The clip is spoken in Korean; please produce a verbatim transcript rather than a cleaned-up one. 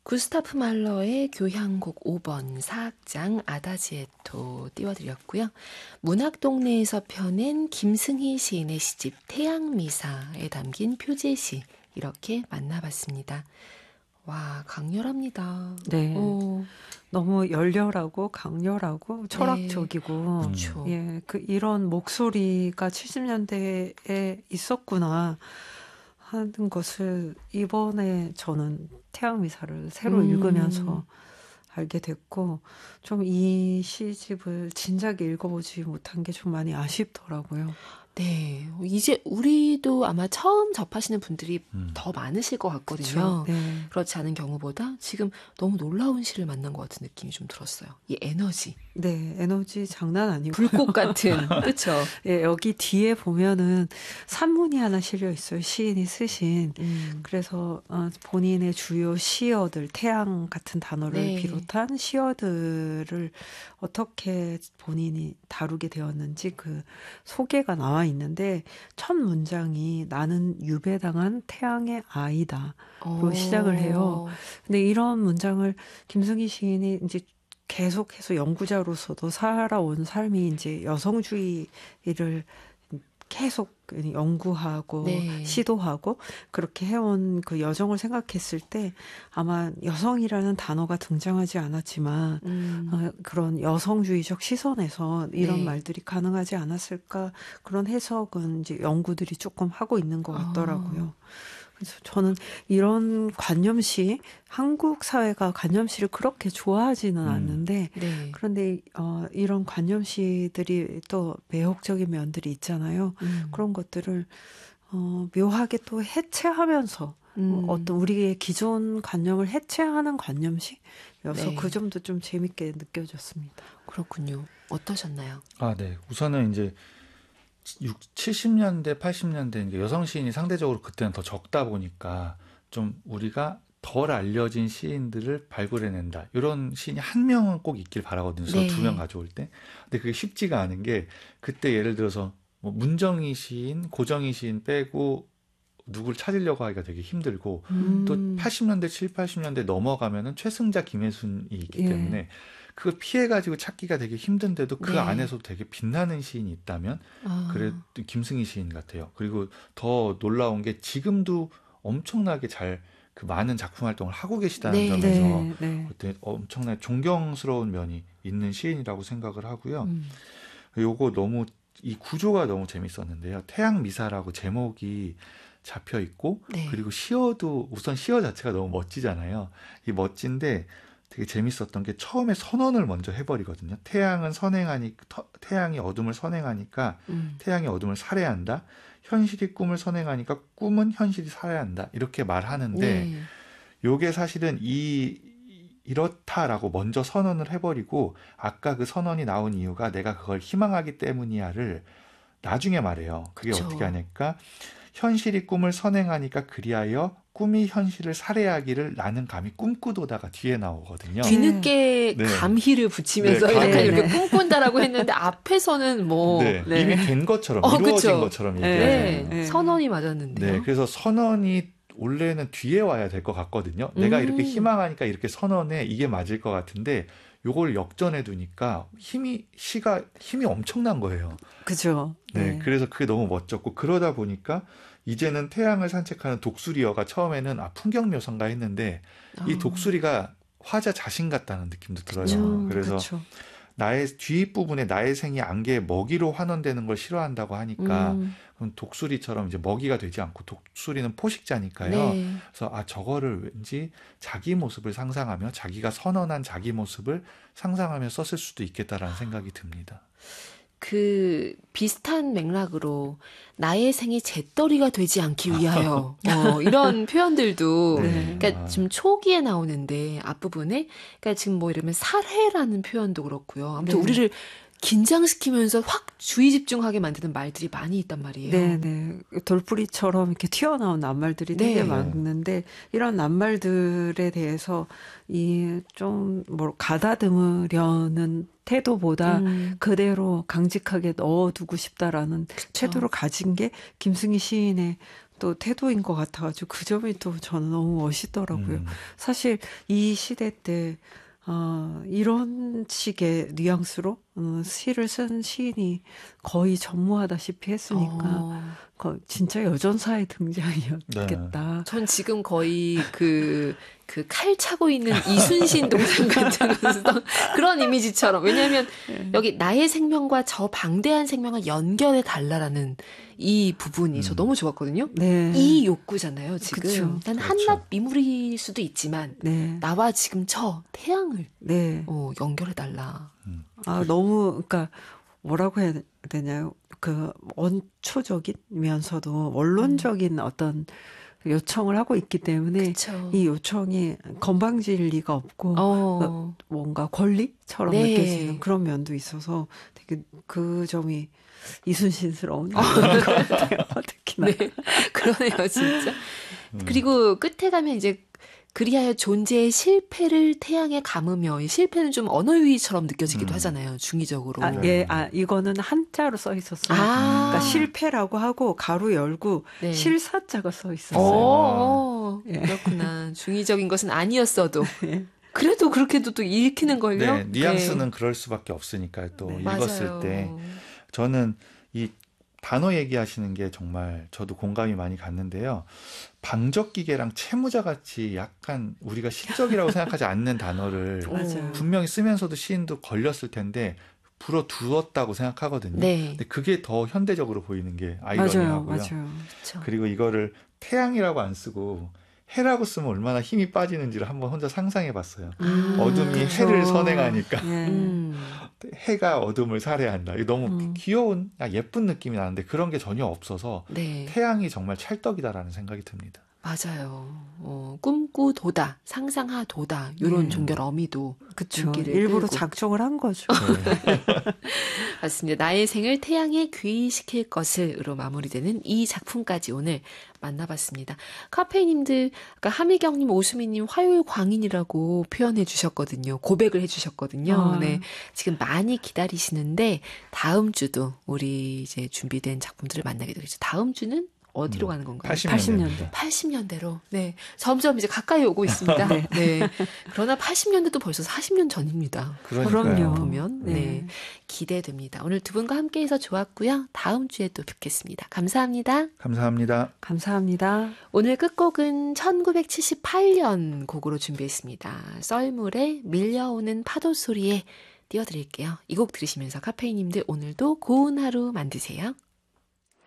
구스타프 말러의 교향곡 오 번 사악장 아다지에토 띄워드렸고요. 문학동네에서 펴낸 김승희 시인의 시집 태양미사에 담긴 표제시 이렇게 만나봤습니다. 와, 강렬합니다. 네. 오. 너무 열렬하고 강렬하고 철학적이고, 네. 그렇죠. 예, 그 이런 목소리가 칠십 년대에 있었구나 하는 것을 이번에 저는 태양미사를 새로 음. 읽으면서 알게 됐고, 좀 이 시집을 진작에 읽어보지 못한 게 좀 많이 아쉽더라고요. 네, 이제 우리도 아마 처음 접하시는 분들이 음. 더 많으실 것 같거든요. 네. 그렇지 않은 경우보다 지금 너무 놀라운 시를 만난 것 같은 느낌이 좀 들었어요. 이 에너지. 네, 에너지 장난 아니고 불꽃 같은. 그렇죠. 예, 여기 뒤에 보면은 산문이 하나 실려 있어요. 시인이 쓰신. 음. 그래서 어, 본인의 주요 시어들, 태양 같은 단어를 네. 비롯한 시어들을 어떻게 본인이 다루게 되었는지 그 소개가 나와 있는데 첫 문장이 나는 유배당한 태양의 아이다로 오. 시작을 해요. 근데 이런 문장을 김승희 시인이 이제 계속해서 연구자로서도 살아온 삶이 이제 여성주의를 계속 연구하고 네. 시도하고 그렇게 해온 그 여정을 생각했을 때 아마 여성이라는 단어가 등장하지 않았지만 음. 어, 그런 여성주의적 시선에서 이런 네. 말들이 가능하지 않았을까 그런 해석은 이제 연구들이 조금 하고 있는 것 같더라고요. 어. 그래서 저는 이런 관념시, 한국 사회가 관념시를 그렇게 좋아하지는 음. 않는데, 네. 그런데 어, 이런 관념시들이 또 매혹적인 면들이 있잖아요. 음. 그런 것들을 어, 묘하게 또 해체하면서 음. 어떤 우리의 기존 관념을 해체하는 관념시여서 네. 그 점도 좀 재밌게 느껴졌습니다. 그렇군요. 어떠셨나요? 아, 네. 우선은 이제 육십, 칠십 년대, 팔십 년대 여성 시인이 상대적으로 그때는 더 적다 보니까 좀 우리가 덜 알려진 시인들을 발굴해낸다. 이런 시인이 한 명은 꼭 있길 바라거든요. 저 두 명 네. 가져올 때. 근데 그게 쉽지가 않은 게 그때 예를 들어서 뭐 문정희 시인, 고정희 시인 빼고 누굴 찾으려고 하기가 되게 힘들고 음. 또 팔십 년대, 칠십, 팔십 년대 넘어가면은 최승자, 김혜순이 있기 예. 때문에 그걸 피해가지고 찾기가 되게 힘든데도 그 네. 안에서도 되게 빛나는 시인이 있다면 아. 그래도 김승희 시인 같아요. 그리고 더 놀라운 게 지금도 엄청나게 잘 그 많은 작품 활동을 하고 계시다는 네. 점에서 네. 네. 그때 엄청나게 존경스러운 면이 있는 시인이라고 생각을 하고요. 음. 요거 너무 이 구조가 너무 재밌었는데요. 태양미사라고 제목이 잡혀 있고 네. 그리고 시어도 우선 시어 자체가 너무 멋지잖아요. 이 멋진데 되게 재밌었던 게 처음에 선언을 먼저 해버리거든요. 태양은 선행하니 태양이 어둠을 선행하니까 음. 태양이 어둠을 살해한다. 현실이 꿈을 선행하니까 꿈은 현실이 살해한다. 이렇게 말하는데 네. 요게 사실은 이 이렇다라고 먼저 선언을 해버리고 아까 그 선언이 나온 이유가 내가 그걸 희망하기 때문이야를 나중에 말해요. 그게 그쵸. 어떻게 하니까 현실이 꿈을 선행하니까 그리하여 꿈이 현실을 살해하기를 나는 감히 꿈꾸도다가 뒤에 나오거든요. 뒤늦게 네. 감희를 붙이면서 네, 약간 네, 이렇게 네. 꿈꾼다라고 했는데 앞에서는 뭐 네, 네. 이미 된 것처럼 어, 이루어진 그쵸. 것처럼 얘기하잖아요. 네, 네. 선언이 맞았는데요. 네, 그래서 선언이 원래는 뒤에 와야 될 것 같거든요. 음. 내가 이렇게 희망하니까 이렇게 선언해 이게 맞을 것 같은데 요걸 역전해 두니까 힘이 시가 힘이 엄청난 거예요. 그죠. 네, 네, 그래서 그게 너무 멋졌고 그러다 보니까 이제는 태양을 산책하는 독수리어가 처음에는 아 풍경 묘사인가 했는데 아. 이 독수리가 화자 자신 같다는 느낌도 들어요. 음, 그래서 그쵸. 나의 뒷부분에 나의 생이 안개에 먹이로 환원되는 걸 싫어한다고 하니까 음. 그럼 독수리처럼 이제 먹이가 되지 않고 독수리는 포식자니까요. 네. 그래서 아 저거를 왠지 자기 모습을 상상하며 자기가 선언한 자기 모습을 상상하며 썼을 수도 있겠다라는 생각이 듭니다. 그 비슷한 맥락으로 나의 생이 재떨이가 되지 않기 위하여 어, 이런 표현들도 네. 그러니까 지금 초기에 나오는데 앞부분에 그러니까 지금 뭐 이러면 살해라는 표현도 그렇고요. 아무튼 네. 우리를 긴장시키면서 확 주의 집중하게 만드는 말들이 많이 있단 말이에요. 네네. 돌뿌리처럼 이렇게 튀어나온 낱말들이 네. 되게 많은데 이런 낱말들에 대해서 이 좀 뭐 가다듬으려는 태도보다 음. 그대로 강직하게 넣어두고 싶다라는 그쵸. 태도를 가진 게 김승희 시인의 또 태도인 것 같아가지고 그 점이 또 저는 너무 멋있더라고요. 음. 사실 이 시대 때 어, 이런 식의 뉘앙스로 어, 시를 쓴 시인이 거의 전무하다시피 했으니까 어. 거, 진짜 여전사의 등장이었겠다. 네. 전 지금 거의 그 그 칼 차고 있는 이순신 동생 같은 그런 이미지처럼. 왜냐하면 네. 여기 나의 생명과 저 방대한 생명을 연결해 달라라는 이 부분이 음. 저 너무 좋았거든요. 네. 이 욕구잖아요. 지금 그쵸. 난 한낱 그렇죠. 미물일 수도 있지만 네. 나와 지금 저 태양을 네. 어, 연결해 달라. 음. 아 너무 그러니까 뭐라고 해야 되냐요? 그 원초적이면서도 원론적인 음. 어떤 요청을 하고 있기 때문에 그쵸. 이 요청이 건방질 리가 없고 어. 뭔가 권리처럼 네. 느껴지는 그런 면도 있어서 되게 그 점이 이순신스러운 것 같아요. 특히나. 네. 그러네요, 진짜. 음. 그리고 끝에 가면 이제 그리하여 존재의 실패를 태양에 감으며, 이 실패는 좀 언어유희처럼 느껴지기도 음. 하잖아요, 중의적으로. 아, 예, 아, 이거는 한자로 써 있었어요. 아. 그러니까 실패라고 하고 가로 열고 네. 실사자가 써 있었어요. 오, 예. 그렇구나. 중의적인 것은 아니었어도. 예. 그래도 그렇게도 또 읽히는 걸요? 네, 뉘앙스는 네. 그럴 수밖에 없으니까요. 또 네. 읽었을 맞아요. 때 저는 이 단어 얘기하시는 게 정말 저도 공감이 많이 갔는데요. 방적기계랑 채무자 같이 약간 우리가 시적이라고 생각하지 않는 단어를 맞아요. 분명히 쓰면서도 시인도 걸렸을 텐데 불어두었다고 생각하거든요. 네. 근데 그게 더 현대적으로 보이는 게 아이러니하고요. 맞아요. 맞아요. 그리고 이거를 태양이라고 안 쓰고 해라고 쓰면 얼마나 힘이 빠지는지를 한번 혼자 상상해 봤어요. 음, 어둠이 그렇죠. 해를 선행하니까 예. 음. 해가 어둠을 살해한다. 이거 너무 음. 귀여운, 예쁜 느낌이 나는데 그런 게 전혀 없어서 네. 태양이 정말 찰떡이다라는 생각이 듭니다. 맞아요. 어, 꿈꾸도다, 상상하도다 이런 네. 종결 어미도 그쵸. 일부러 끌고. 작정을 한 거죠. 네. 맞습니다. 나의 생을 태양에 귀의시킬 것을으로 마무리되는 이 작품까지 오늘 만나봤습니다. 카페님들 아까 하미경님, 오수미님 화요일 광인이라고 표현해 주셨거든요. 고백을 해주셨거든요. 아. 네, 지금 많이 기다리시는데 다음 주도 우리 이제 준비된 작품들을 만나게 되겠죠. 다음 주는 어디로 가는 건가요? 팔십 년대. 팔십 년대로. 네. 점점 이제 가까이 오고 있습니다. 네. 네. 그러나 팔십 년대도 벌써 사십 년 전입니다. 그럼요. 보면. 네. 네. 기대됩니다. 오늘 두 분과 함께해서 좋았고요. 다음 주에 또 뵙겠습니다. 감사합니다. 감사합니다. 감사합니다. 오늘 끝곡은 천구백칠십팔 년 곡으로 준비했습니다. 썰물의 밀려오는 파도 소리에 띄워드릴게요. 이 곡 들으시면서 카페인님들 오늘도 고운 하루 만드세요.